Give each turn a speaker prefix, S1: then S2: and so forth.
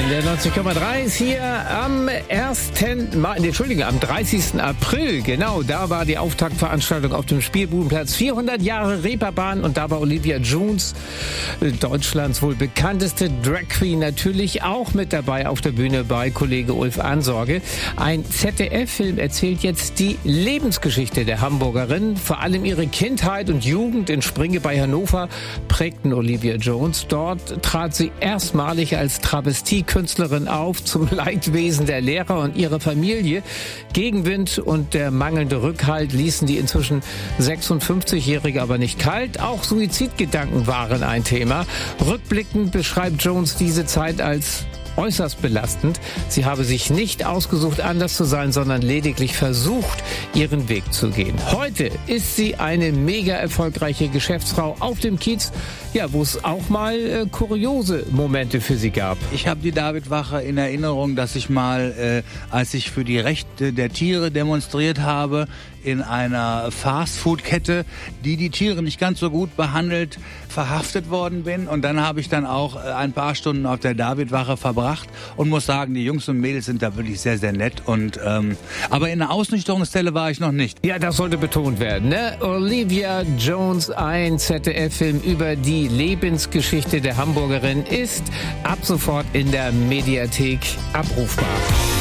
S1: Der 90,3 ist hier am 30. April. Genau, da war die Auftaktveranstaltung auf dem Spielbudenplatz. 400 Jahre Reeperbahn und da war Olivia Jones, Deutschlands wohl bekannteste Drag Queen, natürlich auch mit dabei auf der Bühne bei Kollege Ulf Ansorge. Ein ZDF-Film erzählt jetzt die Lebensgeschichte der Hamburgerin. Vor allem ihre Kindheit und Jugend in Springe bei Hannover prägten Olivia Jones. Dort trat sie erstmalig als Travestiekünstlerin auf, zum Leidwesen der Lehrer und ihrer Familie. Gegenwind und der mangelnde Rückhalt ließen die inzwischen 56-Jährige aber nicht kalt. Auch Suizidgedanken waren ein Thema. Rückblickend beschreibt Jones diese Zeit als äußerst belastend. Sie habe sich nicht ausgesucht, anders zu sein, sondern lediglich versucht, ihren Weg zu gehen. Heute ist sie eine mega erfolgreiche Geschäftsfrau auf dem Kiez, ja, wo es auch mal kuriose Momente für sie gab.
S2: Ich habe die Davidwache in Erinnerung, dass ich mal, als ich für die Rechte der Tiere demonstriert habe, in einer Fastfood-Kette, die Tiere nicht ganz so gut behandelt, verhaftet worden bin. Und dann habe ich dann auch ein paar Stunden auf der Davidwache verbracht und muss sagen, die Jungs und Mädels sind da wirklich sehr, sehr nett. Und aber in einer Ausnüchterungszelle war ich noch nicht.
S1: Ja, das sollte betont werden, ne? Olivia Jones, ein ZDF-Film über die Lebensgeschichte der Hamburgerin, ist ab sofort in der Mediathek abrufbar.